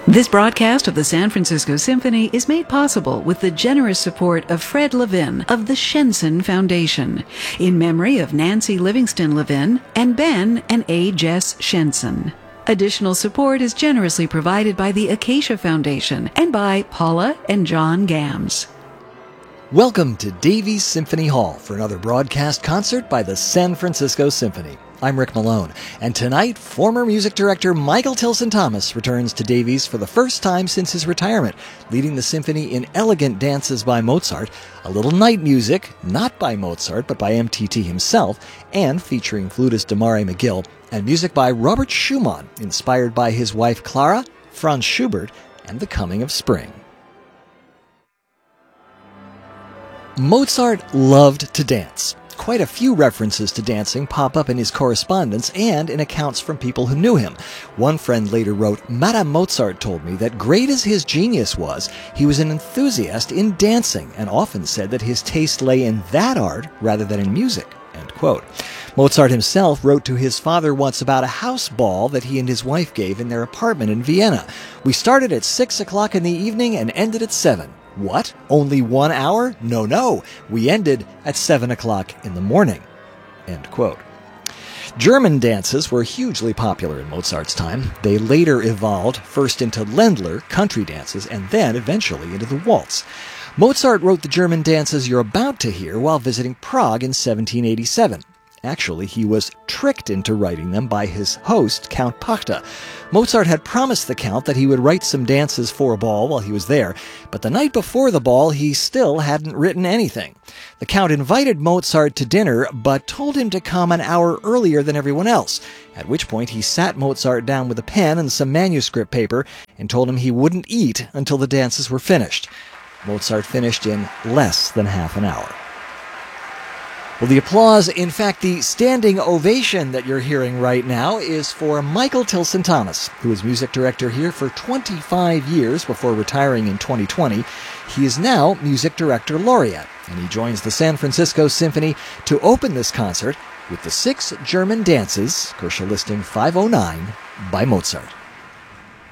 This broadcast of the San Francisco Symphony is made possible with the generous support of Fred Levin of the Shenson Foundation, in memory of Nancy Livingston Levin and Ben and A. Jess Shenson. Additional support is generously provided by the Acacia Foundation and by Paula and John Gams. Welcome to Davies Symphony Hall for another broadcast concert by the San Francisco Symphony. I'm Rick Malone, and tonight, former music director Michael Tilson Thomas returns to Davies for the first time since his retirement, leading the symphony in elegant dances by Mozart, a little night music, not by Mozart but by MTT himself, and featuring flutist Damari McGill, and music by Robert Schumann, inspired by his wife Clara, Franz Schubert, and the coming of spring. Mozart loved to dance. Quite a few references to dancing pop up in his correspondence and in accounts from people who knew him. One friend later wrote, "Madame Mozart told me that great as his genius was, he was an enthusiast in dancing and often said that his taste lay in that art rather than in music." End quote. Mozart himself wrote to his father once about a house ball that he and his wife gave in their apartment in Vienna. "We started at 6 o'clock in the evening and ended at 7. What? Only 1 hour? No. We ended at 7 o'clock in the morning." End quote. German dances were hugely popular in Mozart's time. They later evolved first into Ländler, country dances, and then eventually into the waltz. Mozart wrote the German dances you're about to hear while visiting Prague in 1787. Actually, he was tricked into writing them by his host, Count Pachter. Mozart had promised the Count that he would write some dances for a ball while he was there, but the night before the ball, he still hadn't written anything. The Count invited Mozart to dinner, but told him to come an hour earlier than everyone else, at which point he sat Mozart down with a pen and some manuscript paper and told him he wouldn't eat until the dances were finished. Mozart finished in less than half an hour. Well, the applause, in fact, the standing ovation that you're hearing right now is for Michael Tilson Thomas, who was music director here for 25 years before retiring in 2020. He is now music director laureate, and he joins the San Francisco Symphony to open this concert with the 6 German dances, Koschel listing 509, by Mozart.